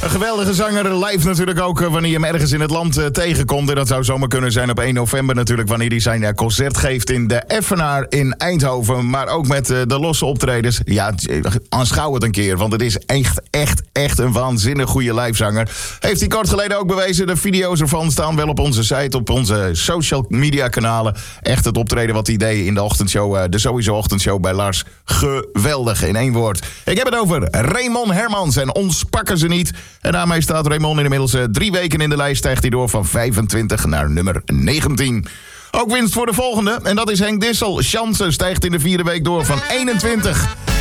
Een geweldige zanger, live natuurlijk ook wanneer je hem ergens in het land tegenkomt. En dat zou zomaar kunnen zijn op 1 november natuurlijk, wanneer hij zijn concert geeft in de Effenaar in Eindhoven. Maar ook met de losse optredens. Ja, aanschouw het een keer, want het is echt een waanzinnig goede livezanger. Heeft hij kort geleden ook bewezen. De video's ervan staan wel op onze site, op onze social media kanalen. Echt het optreden wat hij deed in de ochtendshow, de Sowieso Ochtendshow bij Lars. Geweldig, in één woord. Ik heb het over Raymond Hermans en Ons pakken ze niet. En daarmee staat Raymond inmiddels 3 weken in de lijst. Stijgt hij door van 25 naar nummer 19. Ook winst voor de volgende. En dat is Henk Dissel. Chance stijgt in de 4e week door van 21